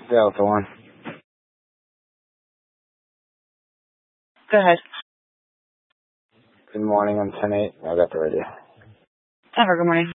Delta 1. Go ahead. Good morning, I'm 10-8. I got the radio. Denver, good morning.